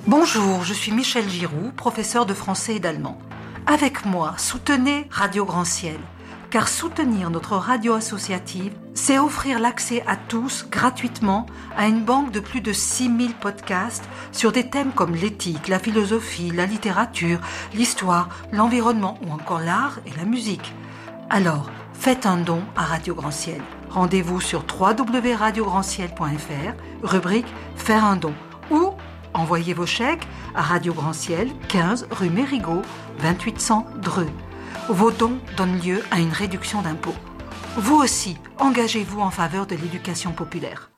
Bonjour, je suis Michel Giroux, professeur de français et d'allemand. Avec moi, soutenez Radio Grand Ciel, car soutenir notre radio associative, c'est offrir l'accès à tous, gratuitement, à une banque de plus de 6000 podcasts sur des thèmes comme l'éthique, la philosophie, la littérature, l'histoire, l'environnement ou encore l'art et la musique. Alors, faites un don à Radio Grand Ciel. Rendez-vous sur www.radiograndciel.fr, rubrique « Faire un don » ou envoyez vos chèques à Radio Grand Ciel, 15 rue Mérigot, 2800 Dreux. Vos dons donnent lieu à une réduction d'impôts. Vous aussi, engagez-vous en faveur de l'éducation populaire.